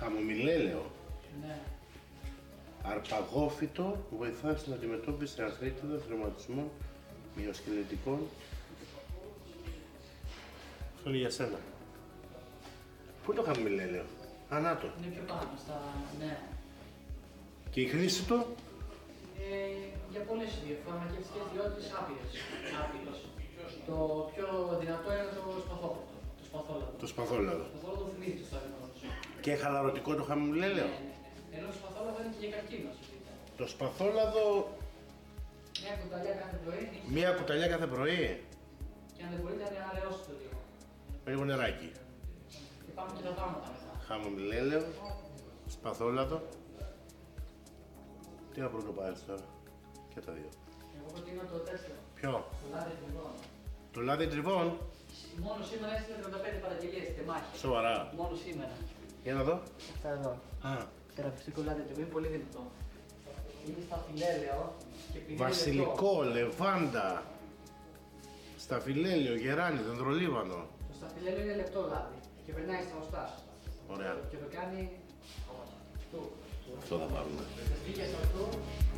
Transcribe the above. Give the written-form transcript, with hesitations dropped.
Χαμομηλέλαιο. Ναι. Αρπαγόφυτο που βοηθά στην αντιμετώπιση αρθρίτιδα, θρευματισμών, μυοσκελετικών. Αυτό είναι για σένα. Πού είναι το χαμομηλέλαιο? Ανάτο. Είναι πιο πάνω στα... ναι. Και η χρήση του? Για πολλές φαρμακευτικές ιδιότητες άπειρες. Το πιο δυνατό είναι το σπαθόλαδο. Το σπαθόλαδο. Το σπαθόλαδο θυμίζει το στάδιο. Και χαλαρωτικό το χαμομηλέλαιο. Ναι. Ενώ το σπαθόλαδο είναι και για καρκίνο. Το σπαθόλαδο. Μια κουταλιά κάθε πρωί. Μία κουταλιά κάθε πρωί. Και αν δεν μπορείτε να αραιώσετε το λίγο. Με λίγο νεράκι. Και πάμε και τα πράγματα μετά. Χαμομηλέλαιο, σπαθόλαδο. Τι να πρωτοπάρεις τώρα? Και τα δύο. Εγώ προτείνω το τέτοιο. Ποιο? Το λάδι τριβών. Το λάδι τριβών. Μόνο σήμερα έστειλε 35 παραγγελίες στη μάχη. Σοβαρά. Μόνο σήμερα. Για να δω. Αυτά εδώ. Α, Θεραπευτικό λάδι τριβών είναι πολύ δυνατό. Είναι στα φιλέλαιο και πηγαίνει βασιλικό, λεβάντα. Σταφυλέλαιο, γεράνι, δεντρολίβανο. Το σταφυλέλαιο είναι λεπτό λάδι και περνάει στα οστά. Ωραία. Και το κάνει. Αυτό θα πάρουμε. Βγήκε σε αυτό.